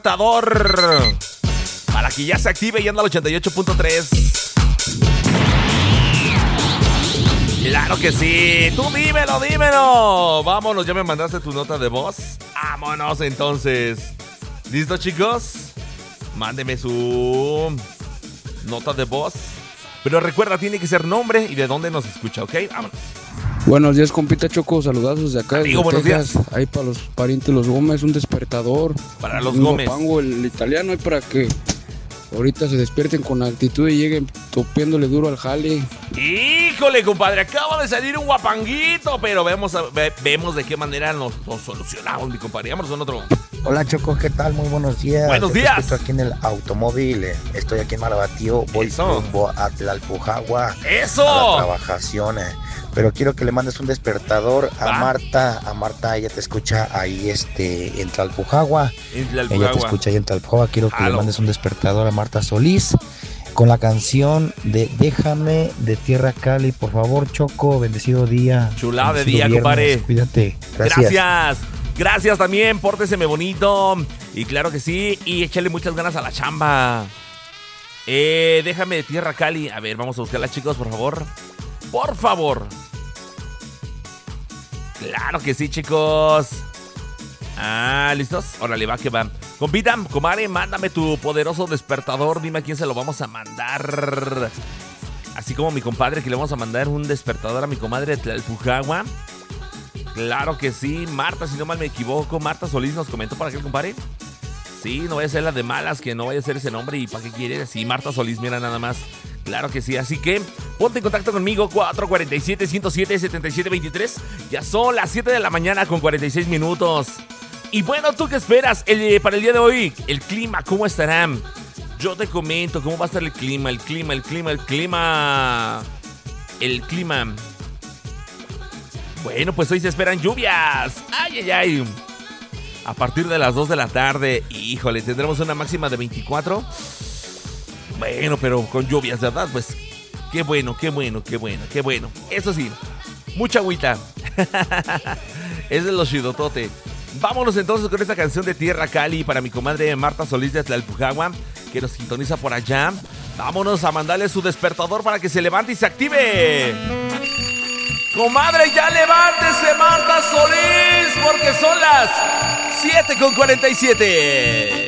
despertador para que ya se active y anda al 88.3. Claro que sí. Tú dímelo. Vámonos, ya me mandaste tu nota de voz. Vámonos entonces. ¿Listo, chicos? Mándeme su nota de voz. Pero recuerda, tiene que ser nombre y de dónde nos escucha, ¿ok? Vámonos. Buenos días, compita Choco, saludazos de acá. Amigo, buenos días. Ahí para los parientes los Gómez, un despertador. Para los Gómez. Guapango, el italiano, ahí para que ahorita se despierten con actitud y lleguen topiéndole duro al jale. Híjole, compadre, acaba de salir un guapanguito, pero vemos de qué manera nos solucionamos, mi compadre. Vámonos con otro. Hola, Choco, ¿qué tal? Muy buenos días. Buenos días. Estoy aquí en el automóvil, estoy aquí en Marabatío, voy rumbo a Tlalpujagua. ¡Eso! A la trabajación, pero quiero que le mandes un despertador a Marta. A Marta, ella te escucha ahí en Tlalpujagua. Ella te escucha ahí en Tlalpujagua. Quiero que le mandes un despertador a Marta Solís con la canción de Déjame de Tierra Cali, por favor, Choco. Bendecido día. Chulada de día, compadre. Cuídate. Gracias también, pórteseme bonito. Y claro que sí, y échale muchas ganas a la chamba. Déjame de Tierra Cali. A ver, vamos a buscarla, chicos, por favor. Por favor. Claro que sí, chicos. ¿Listos? Órale, va que va. Compita, comadre, mándame tu poderoso despertador. Dime a quién se lo vamos a mandar. Así como mi compadre, que le vamos a mandar un despertador a mi comadre de Tlalpujagua. Claro que sí, Marta, si no mal me equivoco, Marta Solís nos comentó para qué, compadre. Sí, no vaya a ser la de malas, que no vaya a ser ese nombre. ¿Y para qué quiere? Sí, Marta Solís, mira nada más. Claro que sí, así que ponte en contacto conmigo, 447-107-7723. Ya son las 7 de la mañana con 46 minutos. Y bueno, ¿tú qué esperas para el día de hoy? El clima, ¿cómo estará? Yo te comento cómo va a estar el clima. Bueno, pues hoy se esperan lluvias. ¡Ay! A partir de las 2 de la tarde, híjole, tendremos una máxima de 24. Bueno, pero con lluvias, ¿verdad? Pues qué bueno. Eso sí, mucha agüita. Es de los chidotote. Vámonos entonces con esta canción de Tierra Cali para mi comadre Marta Solís de Tlalpujagua, que nos sintoniza por allá. Vámonos a mandarle su despertador para que se levante y se active. Comadre, ya levántese, Marta Solís, porque son las 7:47.